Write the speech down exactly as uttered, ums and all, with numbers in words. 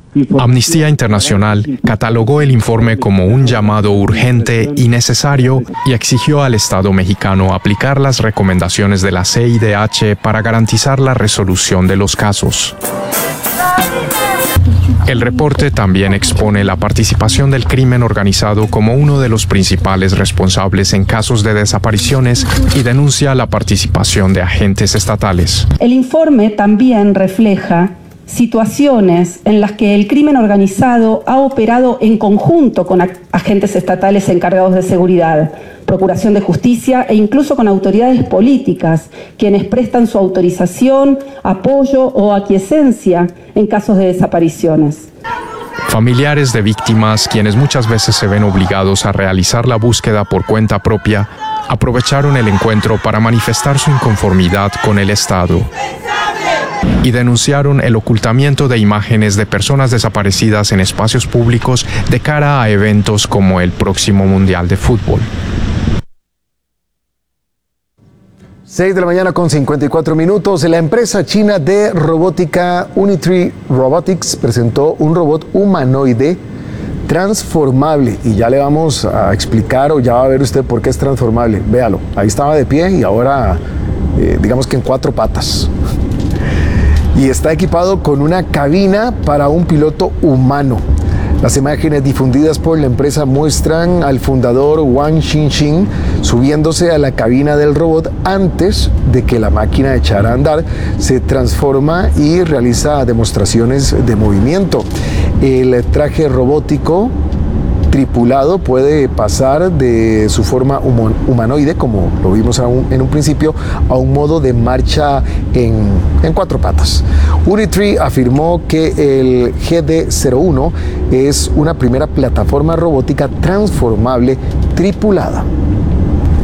Amnistía Internacional catalogó el informe como un llamado urgente y necesario y exigió al Estado mexicano aplicar las recomendaciones de la C I D H para garantizar la resolución de los casos. El reporte también expone la participación del crimen organizado como uno de los principales responsables en casos de desapariciones y denuncia la participación de agentes estatales. El informe también refleja situaciones en las que el crimen organizado ha operado en conjunto con agentes estatales encargados de seguridad, procuración de justicia e incluso con autoridades políticas, quienes prestan su autorización, apoyo o aquiescencia en casos de desapariciones. Familiares de víctimas, quienes muchas veces se ven obligados a realizar la búsqueda por cuenta propia, aprovecharon el encuentro para manifestar su inconformidad con el Estado y denunciaron el ocultamiento de imágenes de personas desaparecidas en espacios públicos de cara a eventos como el próximo Mundial de Fútbol. seis de la mañana con cincuenta y cuatro minutos. La empresa china de robótica Unitree Robotics presentó un robot humanoide transformable y ya le vamos a explicar, o ya va a ver usted por qué es transformable. Véalo, ahí estaba de pie y ahora eh, digamos que en cuatro patas. Y está equipado con una cabina para un piloto humano. Las imágenes difundidas por la empresa muestran al fundador Wang Xinxin subiéndose a la cabina del robot antes de que la máquina echara a andar. Se transforma y realiza demostraciones de movimiento. El traje robótico tripulado puede pasar de su forma humanoide, como lo vimos en un principio, a un modo de marcha en, en cuatro patas. Unitree afirmó que el G D cero uno es una primera plataforma robótica transformable tripulada.